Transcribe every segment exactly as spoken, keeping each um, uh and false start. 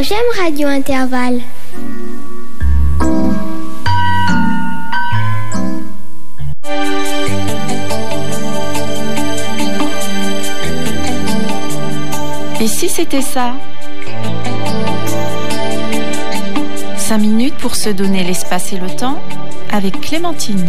j'aime Radio Intervalle. Et si c'était ça ? Cinq minutes pour se donner l'espace et le temps avec Clémentine.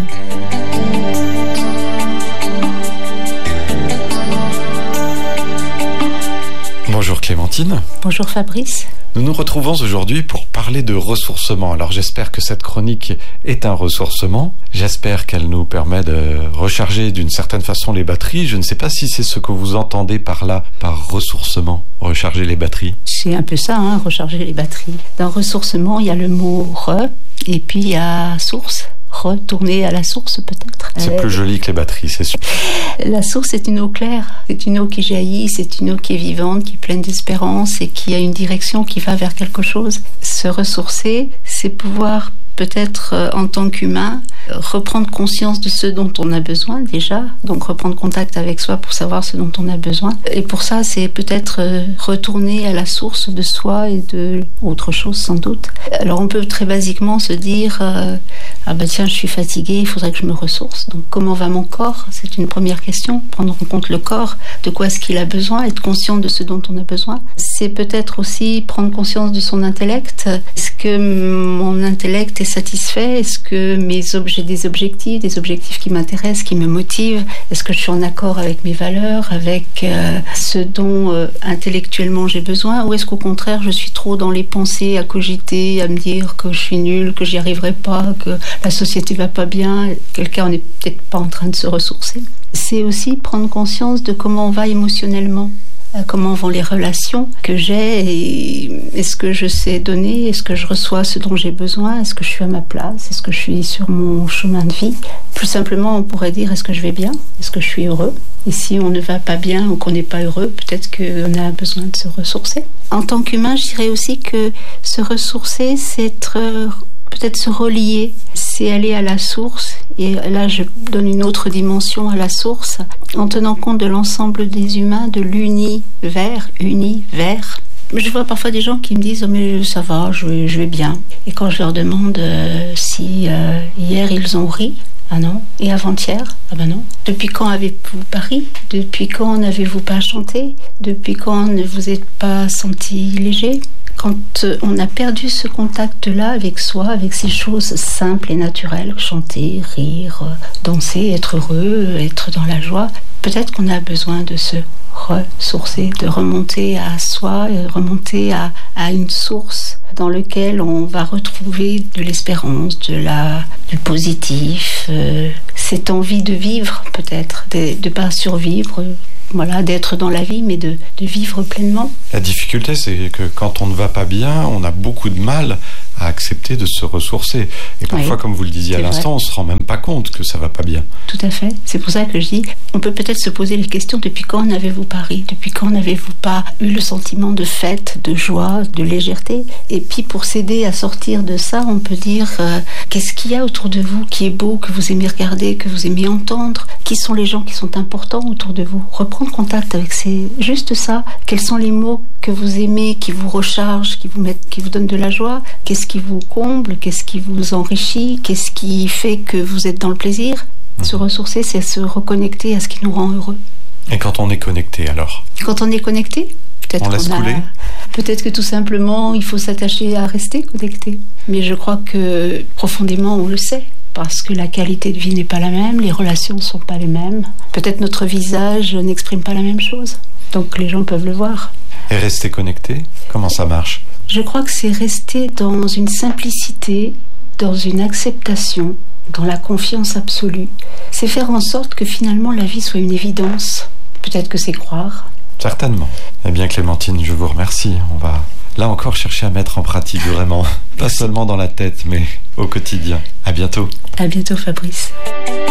Bonjour Clémentine. Bonjour Fabrice. Nous nous retrouvons aujourd'hui pour parler de ressourcement. Alors j'espère que cette chronique est un ressourcement. J'espère qu'elle nous permet de recharger d'une certaine façon les batteries. Je ne sais pas si c'est ce que vous entendez par là, par ressourcement, recharger les batteries. C'est un peu ça, hein, recharger les batteries. Dans ressourcement, il y a le mot « re » et puis il y a « source ». Retourner à la source peut-être. C'est euh, plus joli que les batteries, c'est sûr. La source, c'est une eau claire, c'est une eau qui jaillit, c'est une eau qui est vivante, qui est pleine d'espérance et qui a une direction qui va vers quelque chose. Se ressourcer, c'est pouvoir peut-être euh, en tant qu'humain reprendre conscience de ce dont on a besoin déjà, donc reprendre contact avec soi pour savoir ce dont on a besoin. Et pour ça, c'est peut-être euh, retourner à la source de soi et de autre chose sans doute. Alors on peut très basiquement se dire euh, ah ben tiens, je suis fatiguée, il faudrait que je me ressource. Donc comment va mon corps ? C'est une première question. Prendre en compte le corps, de quoi est-ce qu'il a besoin, être conscient de ce dont on a besoin. C'est peut-être aussi prendre conscience de son intellect. Est-ce que mon intellect est satisfait ? Est-ce que mes objets, j'ai des objectifs, des objectifs qui m'intéressent, qui me motivent ? Est-ce que je suis en accord avec mes valeurs, avec euh, ce dont euh, intellectuellement j'ai besoin ? Ou est-ce qu'au contraire, je suis trop dans les pensées, à cogiter, à me dire que je suis nulle, que j'y arriverai pas, que la société va pas bien ? Quelqu'un, on n'est peut-être pas en train de se ressourcer. C'est aussi prendre conscience de comment on va émotionnellement. Comment vont les relations que j'ai et est-ce que je sais donner, est-ce que je reçois ce dont j'ai besoin, est-ce que je suis à ma place, est-ce que je suis sur mon chemin de vie. Plus simplement, on pourrait dire est-ce que je vais bien, est-ce que je suis heureux. Et si on ne va pas bien ou qu'on n'est pas heureux, peut-être qu'on a besoin de se ressourcer. En tant qu'humain, je dirais aussi que se ressourcer, c'est être... peut-être se relier, c'est aller à la source. Et là, je donne une autre dimension à la source, en tenant compte de l'ensemble des humains, de l'univers, univers. Je vois parfois des gens qui me disent oh, « mais ça va, je vais, je vais bien ». Et quand je leur demande euh, si euh, hier ils ont ri, ah non. Et avant-hier, ah ben non. Depuis quand avez-vous pas ri ? Depuis quand n'avez-vous pas chanté ? Depuis quand ne vous êtes pas senti léger ? Quand on a perdu ce contact-là avec soi, avec ces choses simples et naturelles, chanter, rire, danser, être heureux, être dans la joie, peut-être qu'on a besoin de se ressourcer, de remonter à soi, remonter à, à une source dans laquelle on va retrouver de l'espérance, de la, du positif, euh, cette envie de vivre peut-être, de ne pas survivre. Voilà, d'être dans la vie, mais de, de vivre pleinement. La difficulté, c'est que quand on ne va pas bien, on a beaucoup de mal à accepter de se ressourcer. Et parfois, oui, comme vous le disiez à l'instant, vrai. On ne se rend même pas compte que ça ne va pas bien. Tout à fait. C'est pour ça que je dis, on peut peut-être se poser les questions, depuis quand n'avez-vous pas ri ? Depuis quand n'avez-vous pas eu le sentiment de fête, de joie, de légèreté ? Et puis, pour s'aider à sortir de ça, on peut dire, euh, qu'est-ce qu'il y a autour de vous qui est beau, que vous aimez regarder, que vous aimez entendre ? Qui sont les gens qui sont importants autour de vous ? Reprendre contact avec ces... Juste ça. Quels sont les mots que vous aimez, qui vous rechargent, qui vous mettent, qui vous donnent de la joie ? Qu'est-ce qui vous comble ? Qu'est-ce qui vous enrichit ? Qu'est-ce qui fait que vous êtes dans le plaisir ? Mmh. Se ressourcer, c'est se reconnecter à ce qui nous rend heureux. Et quand on est connecté, alors ? Quand on est connecté, peut-être on laisse qu'on a... couler ? Peut-être que tout simplement, il faut s'attacher à rester connecté. Mais je crois que profondément, on le sait. Parce que la qualité de vie n'est pas la même, les relations ne sont pas les mêmes. Peut-être notre visage n'exprime pas la même chose. Donc les gens peuvent le voir. Et rester connecté, comment ça marche ? Je crois que c'est rester dans une simplicité, dans une acceptation, dans la confiance absolue. C'est faire en sorte que finalement la vie soit une évidence. Peut-être que c'est croire. Certainement. Eh bien Clémentine, je vous remercie. On va là encore chercher à mettre en pratique vraiment. Pas seulement dans la tête, mais au quotidien. À bientôt. À bientôt Fabrice.